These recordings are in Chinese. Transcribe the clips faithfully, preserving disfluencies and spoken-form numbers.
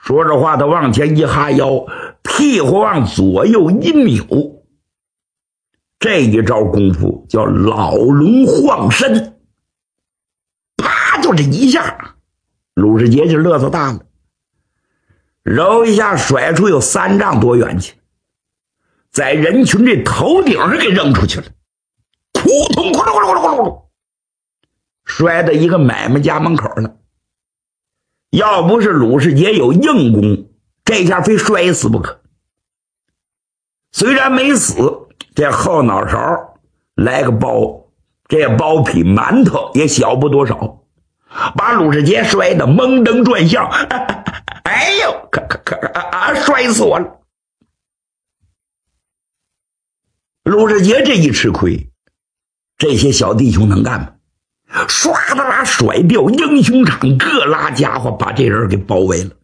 说着话，他往前一哈腰，屁股往左右一扭，这一招功夫叫老龙晃身，啪，就这一下，鲁世杰就乐子大了，揉一下甩出有三丈多远去，在人群这头顶上给扔出去了，扑通咕噜咕噜咕噜咕噜，摔到一个买卖家门口了。要不是鲁世杰有硬功，这下非摔死不可。虽然没死，这后脑勺来个包，这包比馒头也小不多少，把鲁世杰摔得蒙登转向。哎呦，可可可啊，摔死我了！鲁世杰这一吃亏，这些小弟兄能干吗？唰的啦甩掉英雄场，各拉家伙把这人给包围了。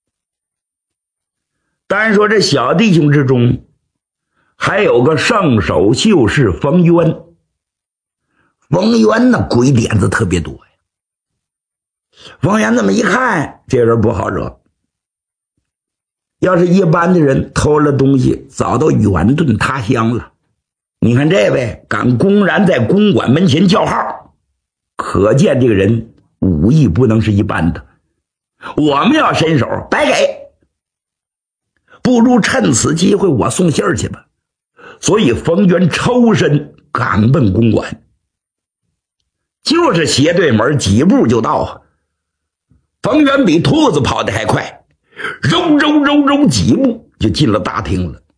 单说这小弟兄之中，还有个圣手秀士冯渊。冯渊那鬼点子特别多呀。冯渊这么一看，这人不好惹。要是一般的人偷了东西，早都远遁他乡了。你看这位敢公然在公馆门前叫号，可见这个人武艺不能是一般的。我们要伸手白给，不如趁此机会我送信儿去吧。所以冯渊抽身赶奔公馆，就是斜对门几步就到。冯渊比兔子跑得还快，揉揉揉揉几步就进了大厅了。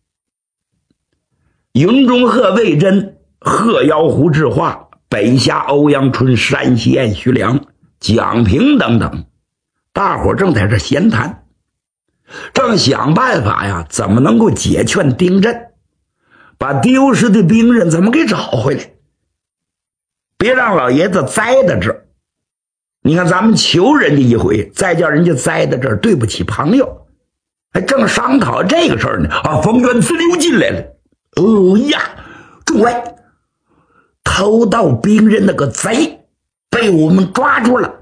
云中鹤魏征、鹤腰胡志化、北峡欧阳春、山西燕徐良、蒋平等等，大伙正在这闲谈，正想办法呀，怎么能够解劝丁震，把丢失的兵刃怎么给找回来，别让老爷子栽在这儿。你看咱们求人家一回，再叫人家栽在这儿，对不起朋友。还正商讨这个事儿呢，啊，冯渊呲溜进来了。哦呀，诸位，偷盗兵刃那个贼被我们抓住了。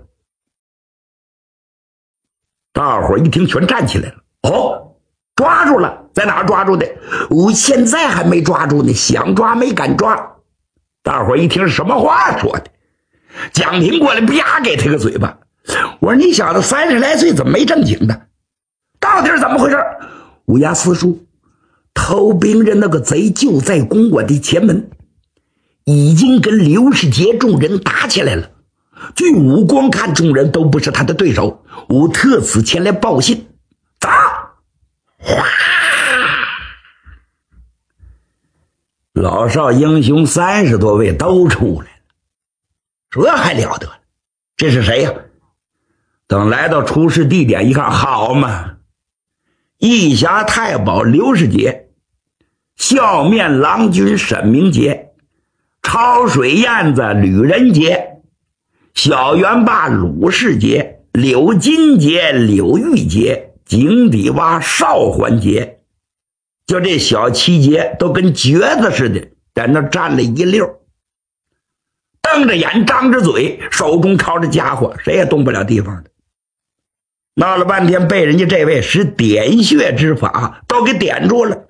大伙一听全站起来了。哦，抓住了，在哪儿抓住的？我现在还没抓住呢，想抓没敢抓。大伙一听什么话说的？蒋平过来啪给他个嘴巴。我说你小子三十来岁怎么没正经的？到底是怎么回事？乌鸦四叔，偷兵刃那个贼就在公馆的前门，已经跟刘世杰众人打起来了。据武光看，众人都不是他的对手，我特此前来报信。走！哗！老少英雄三十多位都出来了，这还了得？这是谁呀？等来到出事地点一看，好嘛！义侠太保刘世杰，笑面郎君沈明杰，抄水燕子吕仁杰，小元霸鲁世杰，柳金杰柳玉杰，井底蛙邵环杰，就这小七杰都跟橛子似的在那站了一溜，瞪着眼张着嘴，手工靠着家伙，谁也动不了地方的。闹了半天，被人家这位使点穴之法都给点住了。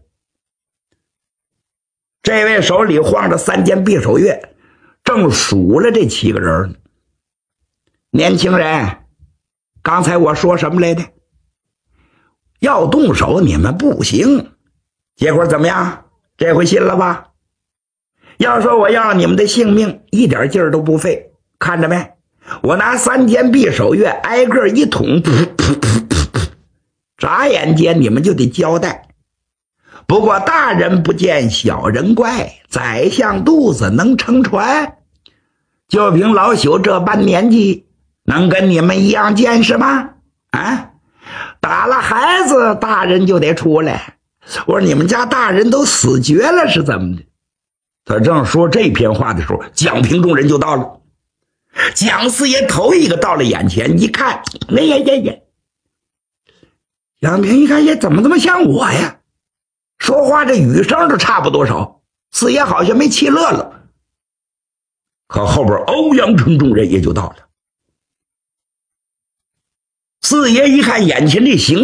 这位手里晃着三件匕首钺，正数了这七个人呢。年轻人，刚才我说什么来着？要动手你们不行，结果怎么样？这回信了吧？要说我要你们的性命，一点劲儿都不费，看着没？我拿三件匕首钺挨个一捅，噗噗噗噗噗，眨眼间你们就得交代。不过大人不见小人怪，宰相肚子能撑船，就凭老朽这般年纪，能跟你们一样见识吗？啊，打了孩子大人就得出来。我说你们家大人都死绝了是怎么的？他正说这篇话的时候，蒋平众人就到了。蒋四爷头一个到了眼前，一看，哎呀呀呀！蒋平一看，也怎么这么像我呀？说话这语声都差不多少。四爷好像没气乐了。可后边欧阳春众人也就到了。四爷一看眼前这形